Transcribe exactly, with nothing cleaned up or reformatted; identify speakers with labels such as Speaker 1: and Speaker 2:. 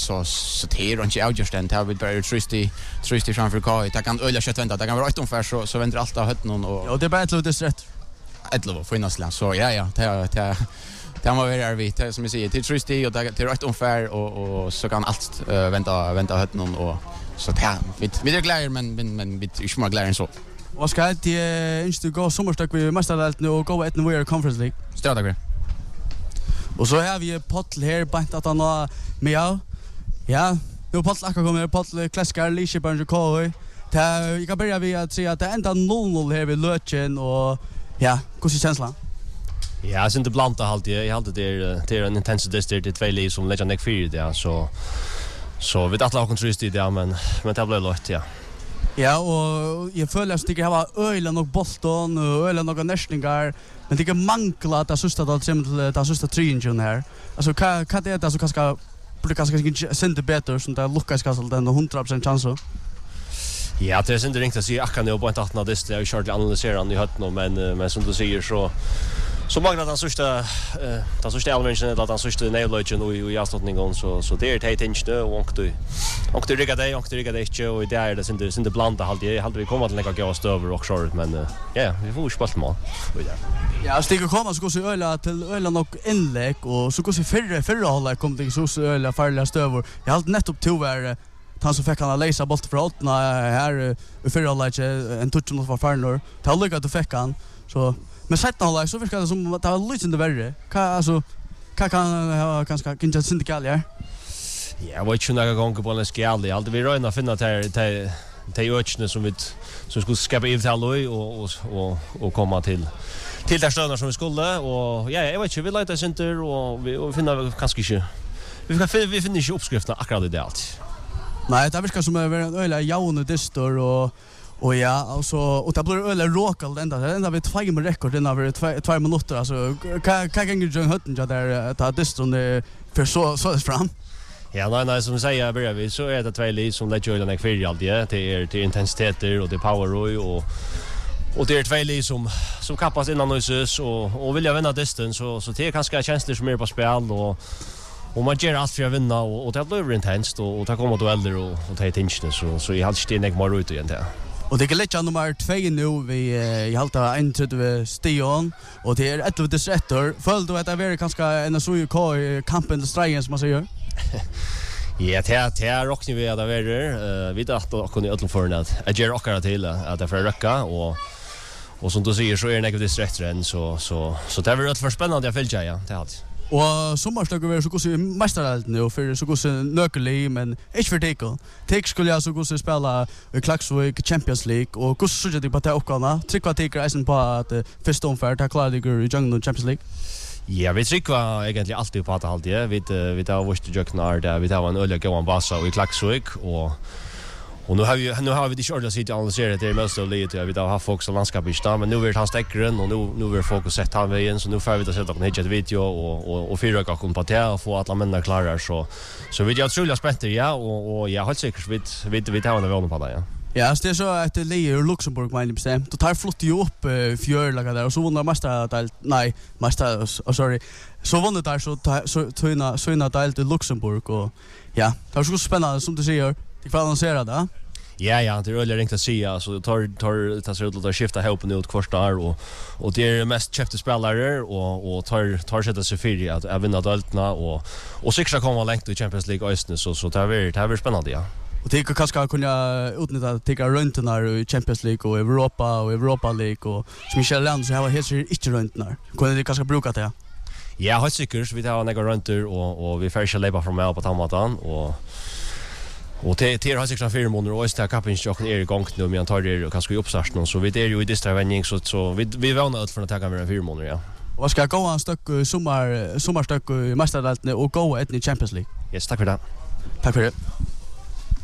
Speaker 1: så så det är inte avgörst än. Det har vi bara trusty trusty framför K. Det kan ölla kött vänta. Det kan vara ett ungefär så så väntar allt av hötten och
Speaker 2: Ja, det är bara ett lite rätt.
Speaker 1: Ett lov finnas så ja ja, det det det var vi är vi det som jag säger till trusty och det är rätt ungefär och och så kan allt uh, vänta vänta hötten och så det vi vi är glada men men men vi är inte mer glada än så.
Speaker 2: Vad ska det inte gå sommarstök vi mästerligt nu och gå ett nu Conference League.
Speaker 1: Strådagre.
Speaker 2: Och så har vi Potl här bant att han har med. Ja, nu Potl akkurat kommer Potl klassiker Lisha Banjo K. Det jag kan börja vi att säga att det ända noll noll här vid Löchen och ja, hur ser känslan?
Speaker 3: Ja, jag inte blanda halt jag hade det det är en intense district det två lag som lägger neck fyra där så så vi att alla kan trösta det men men det blir lätt ja.
Speaker 2: Ja, och jag följer att det har öle nog Boston och öle några nästningar men det kan mankla att sista då till att sista trean här. Alltså kan kan det alltså kanske borde kanske inte sända bättre som det Lucas Castle den hundra procent chans.
Speaker 3: Ja, det är inte riktigt att säga akkurat nu på ett åttna dist jag kört analysera han i hötten men men som du säger så så många att han sista eh den sista elven att han sista nejlogen och i avslutningen så så det är det inte och du och du riggar dig och du riggar dig och det är det inte inte blanda halt jag hade vi komma till några gå över och short men ja vi får spalt mål.
Speaker 2: Ja, stiger komma så går så öla till öla nog inlägg och så går så förra förra hålla kom det så öla farliga stöver. Jag har nettopp två var han som fick han läsa bolt för åtna här i förra hållet en touch mot var farnor. Ta lucka att fick han så men sätta hålla så verkar det som att det var lite inte värre. Kan alltså kan kan kanske kan inte synda ja.
Speaker 3: Ja, vad tror jag gånger på en skala. Alltid vi röna finna till till till öchne som vi som skulle skapa i till och och och och komma till till där stönar som vi skulle och ja, jag vet inte vi lägger center och vi och finna kanske inte. Vi kan vi finner inte uppskriften akkurat i det allt.
Speaker 2: Nej, det verkar som en öle jaune distor och och ja, alltså och det blir öle råkal ända det ända vi två med rekord den över två två minuter alltså kan kan kan ju hötten där ta diston för så så fram.
Speaker 3: Ja, nej, nej, som säger börjar vi så är det två lag som lägger ölen i fyra alltid det är till intensiteter och det power och och det är två lag som som kappas innan oss och och vill jag vinna distan så så det är kanske känslor som är på spel och och man gör allt för att vinna och, och det blir intensivt och, och det kommer dueller och, och det är tinskne så, så jag har inte nek mer ut igen där.
Speaker 2: Och det är lite nummer två nu vi i halta en tredje Stion och det är ett av dess rätter. Följde du att det är kanske en så ju K i kampen till striden som man säger?
Speaker 3: Ja, det är det är också vi att det är vi att och kunde ödla för att jag gör också till att det för röcka och och som du säger så är det dess rätter så så så det är väl för spännande jag vill ja det har
Speaker 2: och sommarstök över så går så mästerallt nu för så går så nökeli men inte för det. Tek skulle jag så gå så spela i Klaxvik Champions League och hur så det på det uppgåna. Trycka teker isen på att första omfärd ta klara det i Jungle Champions League.
Speaker 3: Ja, vi trycker egentligen alltid på att allt det. Vi vi tar vårt jöknar där vi tar en öliga gåan bassa i Klaxvik och och nu har vi nu har vi det shorta sitt analyserat det mest av lite vi har haft fokus på landskapet där men nu är han stäckren och nu nu är fokus sett han vägen så nu får vi det sätta på en hit video och och och fyra kan på det och få alla männen klara så så vi jag tror jag spänner ja och och jag har säkert vi vi vi tar den vånen på det ja.
Speaker 2: Ja, det är så att Leo Luxemburg menar bestämt. Då tar flott ju upp uh, fjörlaga där och så vann mästare nej, mästare oh, sorry. Så vann det där så så tuna så där till Luxemburg och ja, det var så spännande som du säger. Det får annonsera det.
Speaker 3: Ja, ja, det är öliga ringt att säga så tar tar tar sig ut att skifta ihop nu ut kvartar och och det är mest köpta spelare och och tar tar sätta sig för att att vinna daltna och och säkert komma långt i Champions League östne så så det är det är spännande ja. Och
Speaker 2: det kan kanske kunna utnyttja tycka runtorna i Champions League och Europa och Europa League och som Michel Land så har helt inte runtorna. Kunde det kanske bruka det?
Speaker 3: Ja, har säkert vi tar några runtor och och vi får leba från mig på tamatan och och det det har säkert fyra månader och Östra Cupen och är igång nu men tar det kanske i uppstarten så vi det är ju i distravändning så så vi vi vånar ut för att ta med fyra månader ja.
Speaker 2: Och ska gå en stock sommar sommarstock i mästerdelten och gå ett i Champions League.
Speaker 3: Yes, tack för det.
Speaker 2: Tack för det.